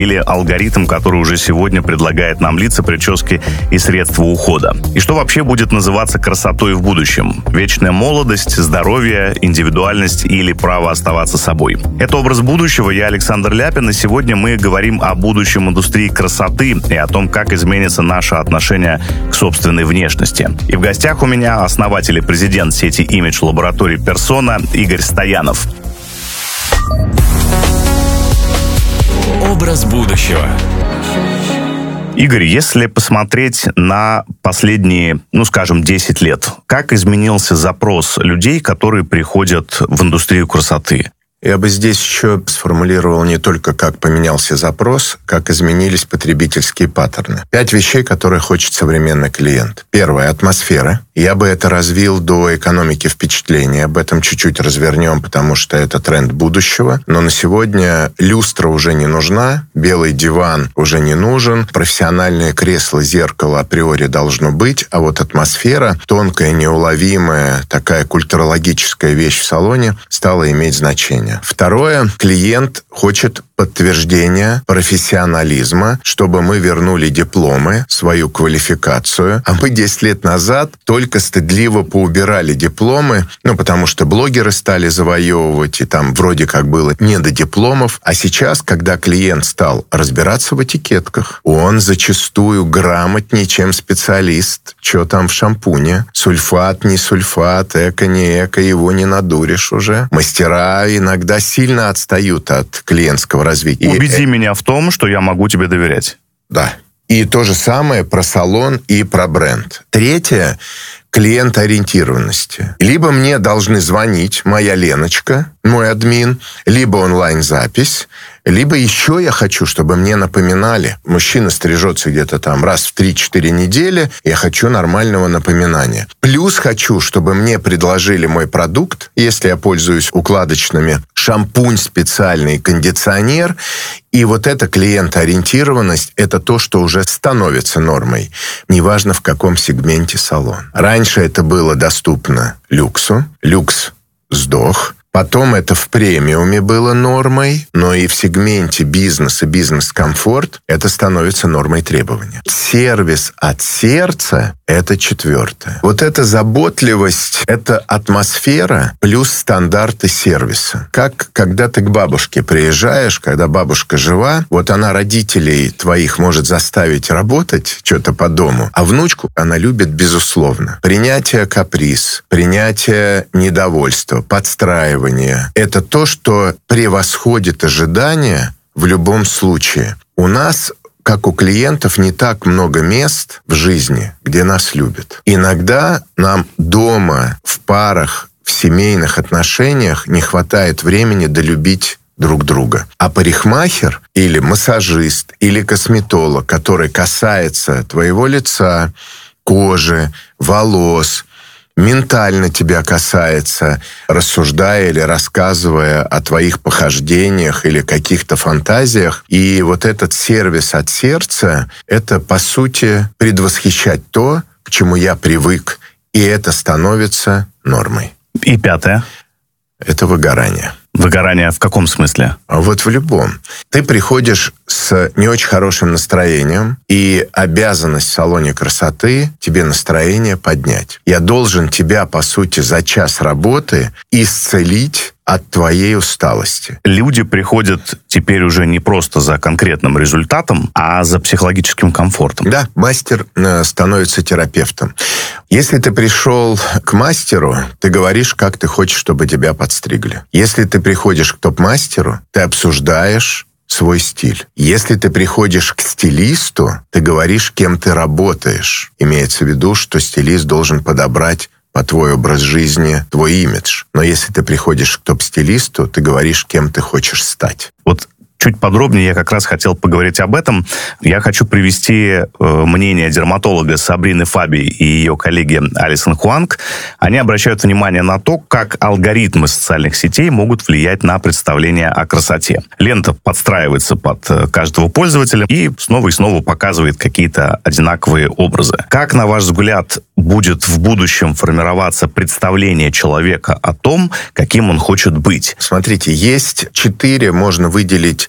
или алгоритм, который уже сегодня предлагает нам лица, прически и средства ухода? И что вообще будет называться красотой в будущем? Вечная молодость, здоровье, индивидуальность или право оставаться собой? Это «Образ будущего». Я Александр Ляпин, и сегодня мы говорим о будущем индустрии красоты и о том, как изменится наше отношение к собственной внешности. И в гостях у меня основатель и президент сети имидж-лабораторий «Персона» Игорь Стоянов. Образ будущего. Игорь, если посмотреть на последние, 10 лет, как изменился запрос людей, которые приходят в индустрию красоты? Я бы здесь еще сформулировал не только, как поменялся запрос, как изменились потребительские паттерны. 5 вещей, которые хочет современный клиент. Первое – атмосфера. Я бы это развил до экономики впечатления. Об этом чуть-чуть развернем, потому что это тренд будущего. Но на сегодня люстра уже не нужна, белый диван уже не нужен, профессиональное кресло, зеркало априори должно быть, а вот атмосфера, тонкая, неуловимая, такая культурологическая вещь в салоне, стала иметь значение. Второе, клиент хочет подтверждения профессионализма, чтобы мы вернули дипломы, свою квалификацию. А мы 10 лет назад только стыдливо поубирали дипломы, потому что блогеры стали завоевывать, и там вроде как было не до дипломов. А сейчас, когда клиент стал разбираться в этикетках, он зачастую грамотнее, чем специалист. Что там в шампуне? Сульфат, не сульфат, эко, не эко, его не надуришь уже. Мастера иногда сильно отстают от клиентского развития. Убеди меня в том, что я могу тебе доверять. Да. И то же самое про салон и про бренд. Третье – клиентоориентированности. Либо мне должны звонить моя Леночка, мой админ, либо онлайн-запись, либо еще я хочу, чтобы мне напоминали. Мужчина стрижется где-то там раз в 3-4 недели, я хочу нормального напоминания. Плюс хочу, чтобы мне предложили мой продукт, если я пользуюсь укладочными, шампунь специальный, кондиционер. И вот эта клиентоориентированность – это то, что уже становится нормой. Неважно, в каком сегменте салон. Раньше это было доступно люксу. Люкс сдох. Потом это в премиуме было нормой, но и в сегменте бизнес и бизнес-комфорт это становится нормой требования. Сервис от сердца – это четвертое. Вот эта заботливость, это атмосфера плюс стандарты сервиса. Как когда ты к бабушке приезжаешь, когда бабушка жива, вот она родителей твоих может заставить работать что-то по дому, а внучку она любит безусловно. Принятие каприз, принятие недовольства, подстраивание. Это то, что превосходит ожидания в любом случае. У нас, как у клиентов, не так много мест в жизни, где нас любят. Иногда нам дома, в парах, в семейных отношениях не хватает времени долюбить друг друга. А парикмахер или массажист, или косметолог, который касается твоего лица, кожи, волос, ментально тебя касается, рассуждая или рассказывая о твоих похождениях или каких-то фантазиях. И вот этот сервис от сердца – это, по сути, предвосхищать то, к чему я привык, и это становится нормой. И пятое? Это выгорание. Выгорание в каком смысле? Вот в любом. Ты приходишь с не очень хорошим настроением, и обязанность в салоне красоты тебе настроение поднять. Я должен тебя, по сути, за час работы исцелить от твоей усталости. Люди приходят теперь уже не просто за конкретным результатом, а за психологическим комфортом. Да, мастер становится терапевтом. Если ты пришел к мастеру, ты говоришь, как ты хочешь, чтобы тебя подстригли. Если ты приходишь к топ-мастеру, ты обсуждаешь свой стиль. Если ты приходишь к стилисту, ты говоришь, кем ты работаешь. Имеется в виду, что стилист должен подобрать по твой образ жизни, твой имидж. Но если ты приходишь к топ-стилисту, ты говоришь, кем ты хочешь стать. Вот чуть подробнее я как раз хотел поговорить об этом. Я хочу привести мнение дерматолога Сабрины Фаби и ее коллеги Алисон Хуанг. Они обращают внимание на то, как алгоритмы социальных сетей могут влиять на представление о красоте. Лента подстраивается под каждого пользователя и снова показывает какие-то одинаковые образы. Как, на ваш взгляд, будет в будущем формироваться представление человека о том, каким он хочет быть? Смотрите, есть 4, можно выделить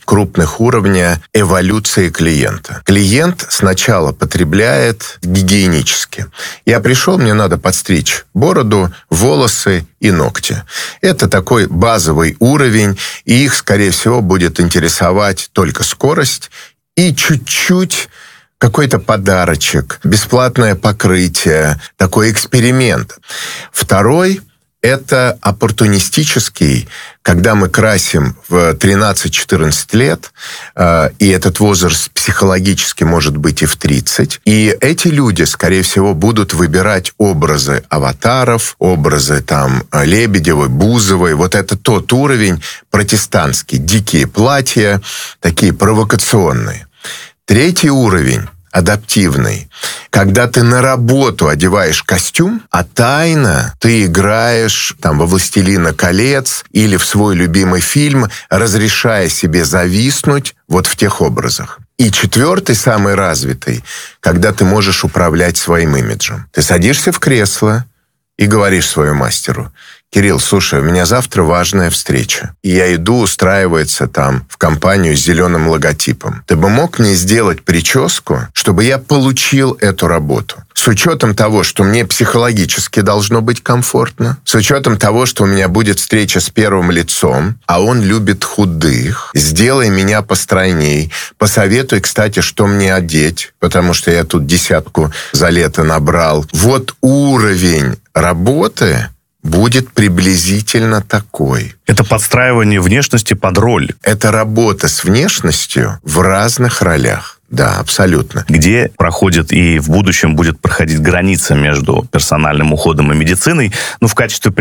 крупных уровня эволюции клиента. Клиент сначала потребляет гигиенически. Я пришел, мне надо подстричь бороду, волосы и ногти. Это такой базовый уровень, и их, скорее всего, будет интересовать только скорость и чуть-чуть какой-то подарочек, бесплатное покрытие, такой эксперимент. Второй – это оппортунистический, когда мы красим в 13-14 лет, и этот возраст психологически может быть и в 30. И эти люди, скорее всего, будут выбирать образы аватаров, образы там Лебедевой, Бузовой. Вот это тот уровень протестантский. Дикие платья, такие провокационные. Третий уровень, адаптивный, когда ты на работу одеваешь костюм, а тайно ты играешь там во «Властелина колец» или в свой любимый фильм, разрешая себе зависнуть вот в тех образах. И четвертый, самый развитый, когда ты можешь управлять своим имиджем. Ты садишься в кресло и говоришь своему мастеру: «Кирилл, слушай, у меня завтра важная встреча, и я иду устраиваться там в компанию с зеленым логотипом. Ты бы мог мне сделать прическу, чтобы я получил эту работу? С учетом того, что мне психологически должно быть комфортно, с учетом того, что у меня будет встреча с первым лицом, а он любит худых, сделай меня постройней, посоветуй, кстати, что мне одеть, потому что я тут 10 за лето набрал». Вот уровень работы будет приблизительно такой. Это подстраивание внешности под роль. Это работа с внешностью в разных ролях. Да, абсолютно. Где проходит и в будущем будет проходить граница между персональным уходом и медициной. Ну, в качестве